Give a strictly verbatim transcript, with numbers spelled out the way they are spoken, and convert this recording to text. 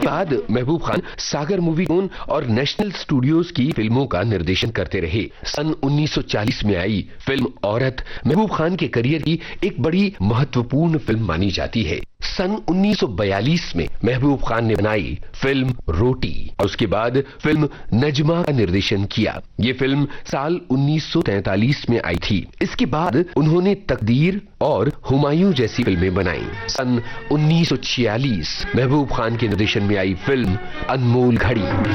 इसके बाद महबूब खान सागर movie zone और नेशनल स्टूडियोज की फिल्मों का निर्देशन करते रहे। सन उन्नीस सौ चालीस में आई फिल्म औरत महबूब खान के करियर की एक बड़ी महत्वपूर्ण फिल्म मानी जाती है। सन उन्नीस सौ बयालीस में महबूब खान ने बनाई फिल्म रोटी और उसके बाद फिल्म नजमा का निर्देशन किया। ये फिल्म साल उन्नीस सौ तैंतालीस में आई थी। इसके बाद उन्होंने तकदीर और हुमायूं जैसी फिल्में बनाई। सन उन्नीस सौ छियालीस महबूब खान के निर्देशन में आई फिल्म अनमोल घड़ी।